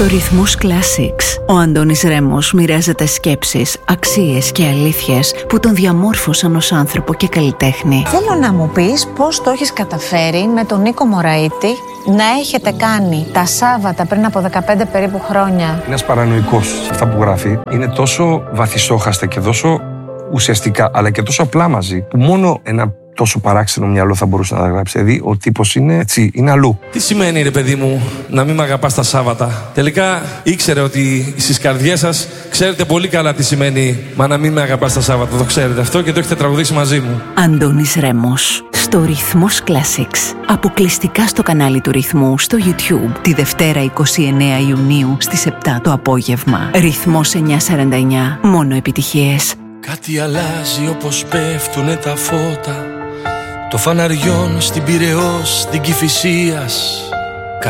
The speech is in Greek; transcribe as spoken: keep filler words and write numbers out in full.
Στο Ρυθμούς Classics, ο Αντώνης Ρέμος μοιράζεται σκέψεις, αξίες και αλήθειες που τον διαμόρφωσαν ως άνθρωπο και καλλιτέχνη. Θέλω να μου πεις πώς το έχεις καταφέρει με τον Νίκο Μωραήτη να έχετε κάνει τα Σάββατα πριν από δεκαπέντε περίπου χρόνια. Είναι ένας παρανοϊκός σε αυτά που γράφει. Είναι τόσο βαθιστόχαστα και τόσο ουσιαστικά, αλλά και τόσο απλά μαζί, που μόνο ένα τόσο παράξενο μυαλό θα μπορούσε να τα γράψει. Δηλαδή, ο τύπος είναι έτσι, είναι αλλού. Τι σημαίνει, ρε παιδί μου, να μην με αγαπάς τα Σάββατα? Τελικά ήξερε ότι στις καρδιές σας ξέρετε πολύ καλά τι σημαίνει μα να μην με αγαπάς τα Σάββατα. Το ξέρετε αυτό και το έχετε τραγουδήσει μαζί μου. Αντώνης Ρέμος, στο Ρυθμός Classics. Αποκλειστικά στο κανάλι του Ρυθμού στο YouTube τη Δευτέρα εικοστή ενάτη Ιουνίου στις επτά το απόγευμα. Ρυθμός εννιακόσια σαράντα εννιά. Μόνο επιτυχίες. Κάτι αλλάζει όπως πέφτουνε τα φώτα, το φαναριόν στην Πειραιώς, στην Κηφισίας.